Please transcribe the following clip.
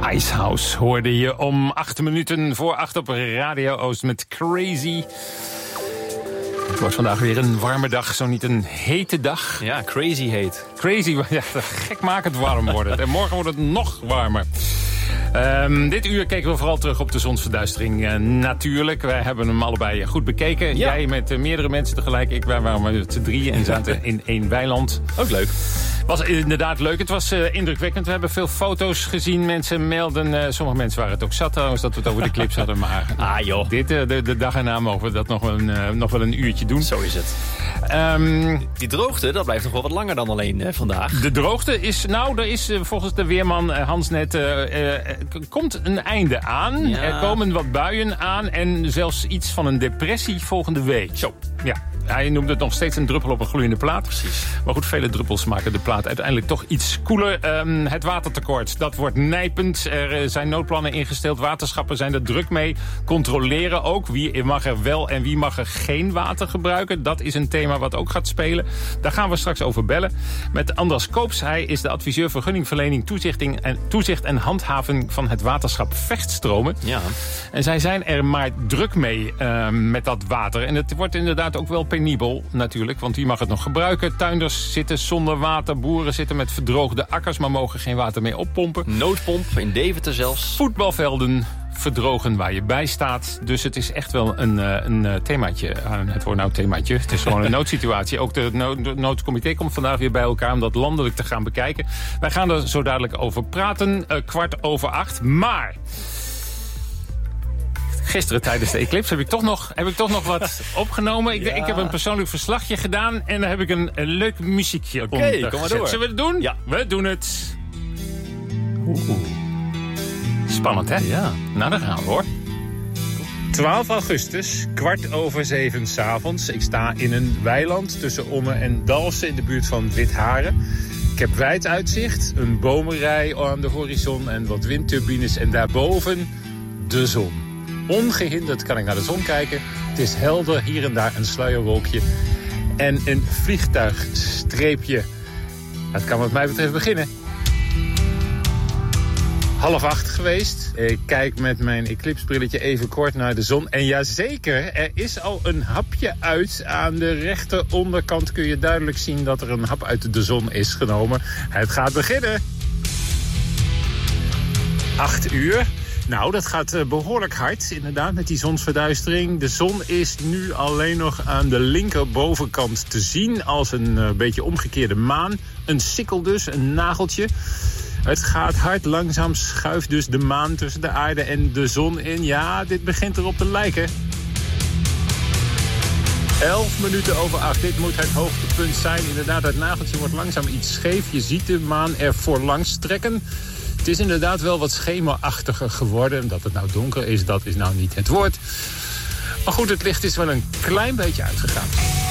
Icehouse hoorde je om 8 minuten voor 8 op Radio Oost met Crazy. Het wordt vandaag weer een warme dag, zo niet een hete dag. Ja, crazy heet. Crazy, ja, gek maakt het warm worden. En morgen wordt het nog warmer. Dit uur keken we vooral terug op de zonsverduistering. Natuurlijk, wij hebben hem allebei goed bekeken. Ja. Jij met meerdere mensen tegelijk. Wij waren met z'n drieën en zaten in één weiland. Ook leuk. Was inderdaad leuk. Het was indrukwekkend. We hebben veel foto's gezien. Mensen melden. Sommige mensen waren het ook zat trouwens dat we het over de clips hadden. Maar joh. De dag erna mogen we dat nog wel een uurtje doen. Zo is het. Die droogte, dat blijft nog wel wat langer dan alleen vandaag. De droogte is, er is volgens de weerman Hans net, komt een einde aan. Ja. Er komen wat buien aan en zelfs iets van een depressie volgende week. Zo. Ja. Hij noemde het nog steeds een druppel op een gloeiende plaat. Precies. Maar goed, vele druppels maken de plaat uiteindelijk toch iets koeler. Het watertekort, dat wordt nijpend. Er zijn noodplannen ingesteld. Waterschappen zijn er druk mee. Controleren ook. Wie mag er wel en wie mag er geen water gebruiken. Dat is een thema wat ook gaat spelen. Daar gaan we straks over bellen. Met Anders Koops. Hij is de adviseur vergunningverlening, toezicht en handhaving van het waterschap Vechtstromen. Ja. En zij zijn er maar druk mee met dat water. En het wordt inderdaad ook wel penibel natuurlijk, want wie mag het nog gebruiken? Tuinders zitten zonder water, boeren zitten met verdroogde akkers, maar mogen geen water meer oppompen. Noodpomp, in Deventer zelfs. Voetbalvelden verdrogen waar je bij staat. Dus het is echt wel een themaatje. Het wordt nou themaatje. Het is gewoon een noodsituatie. Ook de noodcomité komt vandaag weer bij elkaar om dat landelijk te gaan bekijken. Wij gaan er zo dadelijk over praten. 7:15. Maar gisteren tijdens de eclipse heb ik toch nog wat opgenomen. Ik heb een persoonlijk verslagje gedaan en dan heb ik een leuk muziekje onder. Kom maar door. Zullen we het doen? Ja. We doen het. Spannend, hè? Ja. Nou, daar gaan we, hoor. 12 augustus, 7:15 s'avonds. Ik sta in een weiland tussen Ommen en Dalfsen in de buurt van Witharen. Ik heb wijd uitzicht, een bomenrij aan de horizon en wat windturbines en daarboven de zon. Ongehinderd kan ik naar de zon kijken. Het is helder, hier en daar een sluierwolkje. En een vliegtuigstreepje. Dat kan wat mij betreft beginnen. 7:30 geweest. Ik kijk met mijn eclipsebrilletje even kort naar de zon. En jazeker, er is al een hapje uit. Aan de rechter onderkant kun je duidelijk zien dat er een hap uit de zon is genomen. Het gaat beginnen. 8 uur. Nou, dat gaat behoorlijk hard, inderdaad, met die zonsverduistering. De zon is nu alleen nog aan de linkerbovenkant te zien als een beetje omgekeerde maan. Een sikkel dus, een nageltje. Het gaat hard, langzaam schuift dus de maan tussen de aarde en de zon in. Ja, dit begint erop te lijken. 7:11. Dit moet het hoogtepunt zijn. Inderdaad, het nageltje wordt langzaam iets scheef. Je ziet de maan er voorlangs trekken. Het is inderdaad wel wat schemerachtiger geworden. Dat het nou donker is, dat is nou niet het woord. Maar goed, het licht is wel een klein beetje uitgegaan.